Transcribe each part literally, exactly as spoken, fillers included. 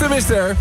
mister.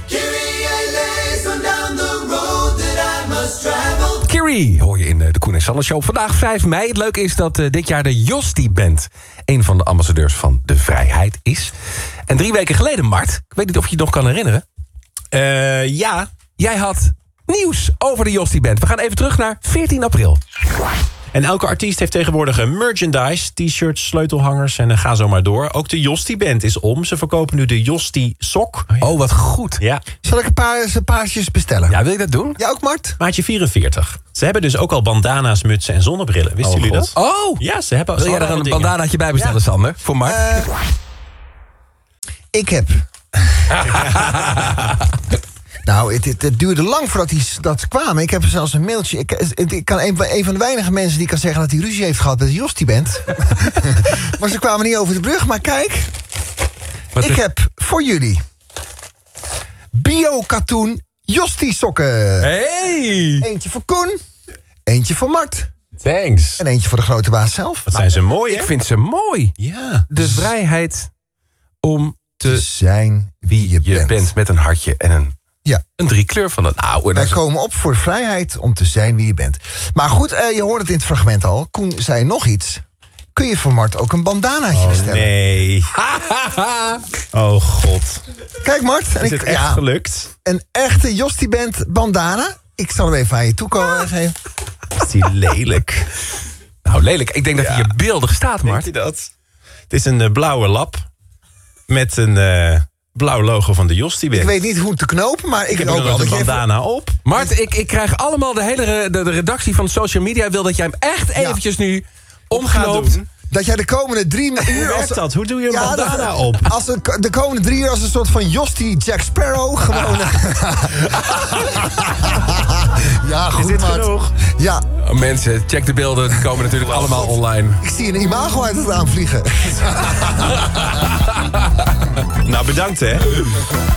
Kiri hoor je in de Koen en Sander Show. Vandaag vijf mei. Het leuke is dat uh, dit jaar de Jostie Band een van de ambassadeurs van de vrijheid is. En drie weken geleden, Mart, ik weet niet of je het nog kan herinneren. Uh, ja. Jij had nieuws over de Jostie Band. We gaan even terug naar veertien april. En elke artiest heeft tegenwoordig een merchandise, t-shirts, sleutelhangers en uh, ga zo maar door. Ook de Jostie Band is om. Ze verkopen nu de Jostie sok. Oh, ja. Oh, wat goed. Ja. Zal ik een paar een paardjes bestellen? Ja, wil je dat doen? Ja, ook Mart? Maatje vierenveertig. Ze hebben dus ook al bandana's, mutsen en zonnebrillen. Wisten oh, jullie God. dat? Oh! Ja, ze hebben... Wil jij er een dingen. bandanaatje bij bestellen, ja. Sander? Voor Mart? Uh, ik heb... Nou, het, het, het duurde lang voordat die dat kwamen. Ik heb zelfs een mailtje. Ik, ik kan een, een van de weinige mensen die kan zeggen dat hij ruzie heeft gehad met de Jostie Band. Maar ze kwamen niet over de brug. Maar kijk, Wat ik is... heb voor jullie bio-katoen Jostie sokken. Hey! Eentje voor Koen, eentje voor Mart. Thanks. En eentje voor de grote baas zelf. Wat zijn ze mooi, hè? Ik vind ze mooi. Ja. De vrijheid om te, te zijn wie je, je bent. bent. Met een hartje en een... Ja. Een driekleur van een oude. Wij komen op voor vrijheid om te zijn wie je bent. Maar goed, uh, je hoort het in het fragment al. Koen zei nog iets. Kun je voor Mart ook een bandanaatje oh, bestellen? Nee. Oh god. Kijk Mart. En Is ik, het echt ja, gelukt? Een echte Jostie Band bandana. Ik zal hem even aan je toekomen ah. geven. Is die lelijk? Nou, lelijk. Ik denk dat ja. hij hier beeldig staat, Mart. Denk je dat? Het is een uh, blauwe lap. Met een... Uh, blauw logo van de Jostie Band. Ik weet niet hoe te knopen, maar ik, ik heb ook wel een bandana even... op. Mart, ik, ik krijg allemaal de hele de, de redactie van social media wil dat jij hem echt eventjes ja. nu omknoopt. Dat jij de komende drie uur... Hoe werkt dat? Hoe doe je een ja, bandana dat, op? Als de, de komende drie uur als een soort van Jostie Jack Sparrow. Gewoon... ja, goed, is dit Mart. genoeg? Ja. Oh, mensen, check de beelden. Die komen natuurlijk oh, allemaal God. online. Ik zie een imago uit het aanvliegen. Nou, bedankt hè.